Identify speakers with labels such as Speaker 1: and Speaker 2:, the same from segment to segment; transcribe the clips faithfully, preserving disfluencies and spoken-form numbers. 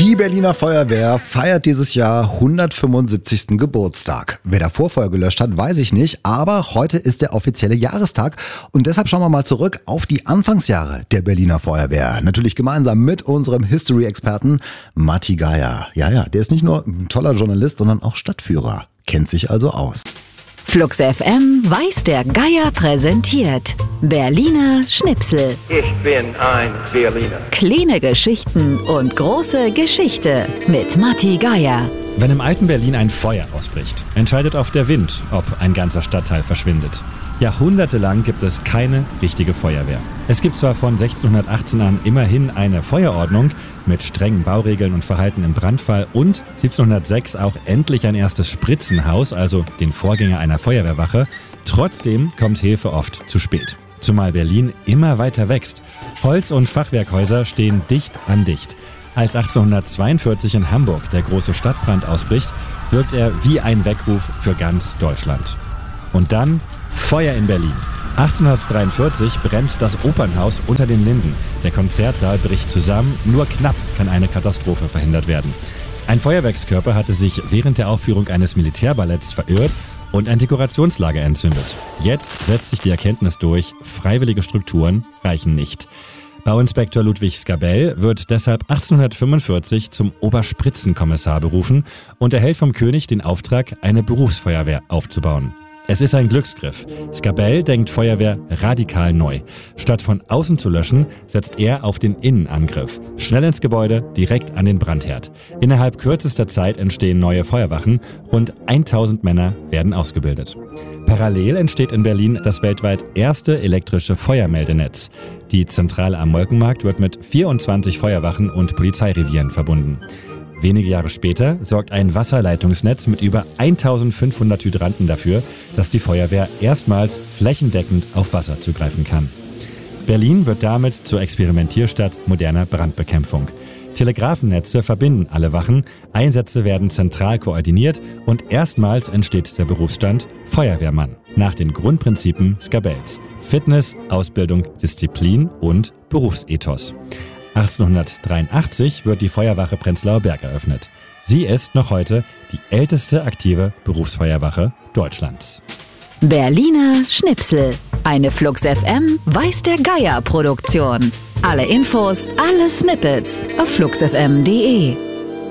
Speaker 1: Die Berliner Feuerwehr feiert dieses Jahr hundertfünfundsiebzigsten Geburtstag. Wer davor Feuer gelöscht hat, weiß ich nicht, aber heute ist der offizielle Jahrestag und deshalb schauen wir mal zurück auf die Anfangsjahre der Berliner Feuerwehr. Natürlich gemeinsam mit unserem History-Experten Matti Geier. Ja, ja, der ist nicht nur ein toller Journalist, sondern auch Stadtführer. Kennt sich also aus.
Speaker 2: Flux F M weiß der Geier präsentiert Berliner Schnipsel.
Speaker 3: Ich bin ein Berliner.
Speaker 2: Kleine Geschichten und große Geschichte mit Matti Geier.
Speaker 4: Wenn im alten Berlin ein Feuer ausbricht, entscheidet oft der Wind, ob ein ganzer Stadtteil verschwindet. Jahrhundertelang gibt es keine richtige Feuerwehr. Es gibt zwar von sechzehnhundertachtzehn an immerhin eine Feuerordnung mit strengen Bauregeln und Verhalten im Brandfall und siebzehnhundertsechs auch endlich ein erstes Spritzenhaus, also den Vorgänger einer Feuerwehrwache. Trotzdem kommt Hilfe oft zu spät. Zumal Berlin immer weiter wächst. Holz- und Fachwerkhäuser stehen dicht an dicht. Als achtzehnhundertzweiundvierzig in Hamburg der große Stadtbrand ausbricht, wirkt er wie ein Weckruf für ganz Deutschland. Und dann Feuer in Berlin. achtzehnhundertdreiundvierzig brennt das Opernhaus unter den Linden. Der Konzertsaal bricht zusammen, nur knapp kann eine Katastrophe verhindert werden. Ein Feuerwerkskörper hatte sich während der Aufführung eines Militärballetts verirrt und ein Dekorationslager entzündet. Jetzt setzt sich die Erkenntnis durch, freiwillige Strukturen reichen nicht. Bauinspektor Ludwig Skabell wird deshalb achtzehnhundertfünfundvierzig zum Oberspritzenkommissar berufen und erhält vom König den Auftrag, eine Berufsfeuerwehr aufzubauen. Es ist ein Glücksgriff. Skabell denkt Feuerwehr radikal neu. Statt von außen zu löschen, setzt er auf den Innenangriff. Schnell ins Gebäude, direkt an den Brandherd. Innerhalb kürzester Zeit entstehen neue Feuerwachen. Rund tausend Männer werden ausgebildet. Parallel entsteht in Berlin das weltweit erste elektrische Feuermeldenetz. Die Zentrale am Molkenmarkt wird mit vierundzwanzig Feuerwachen und Polizeirevieren verbunden. Wenige Jahre später sorgt ein Wasserleitungsnetz mit über eintausendfünfhundert Hydranten dafür, dass die Feuerwehr erstmals flächendeckend auf Wasser zugreifen kann. Berlin wird damit zur Experimentierstadt moderner Brandbekämpfung. Telegrafennetze verbinden alle Wachen, Einsätze werden zentral koordiniert und erstmals entsteht der Berufsstand Feuerwehrmann nach den Grundprinzipien Skabells: Fitness, Ausbildung, Disziplin und Berufsethos. achtzehnhundertdreiundachtzig wird die Feuerwache Prenzlauer Berg eröffnet. Sie ist noch heute die älteste aktive Berufsfeuerwache Deutschlands.
Speaker 2: Berliner Schnipsel. Eine Flux F M weiß der Geier Produktion. Alle Infos, alle Snippets auf flux f m punkt d e.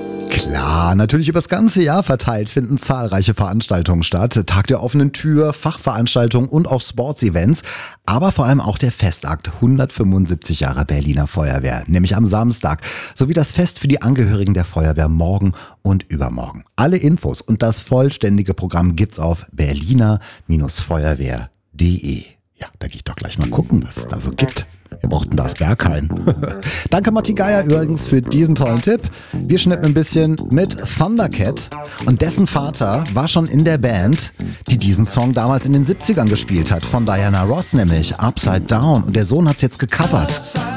Speaker 1: Klar, natürlich übers ganze Jahr verteilt finden zahlreiche Veranstaltungen statt. Tag der offenen Tür, Fachveranstaltungen und auch Sports-Events. Aber vor allem auch der Festakt hundertfünfundsiebzig Jahre Berliner Feuerwehr, nämlich am Samstag. Sowie das Fest für die Angehörigen der Feuerwehr morgen und übermorgen. Alle Infos und das vollständige Programm gibt's auf berliner Feuerwehr punkt d e. Ja, da gehe ich doch gleich mal gucken, was es da so gibt. Wir brauchten das Berghain. Danke Matti Geier übrigens für diesen tollen Tipp. Wir schnippen ein bisschen mit Thundercat und dessen Vater war schon in der Band, die diesen Song damals in den siebzigern gespielt hat, von Diana Ross nämlich, Upside Down, und der Sohn hat's jetzt gecovert.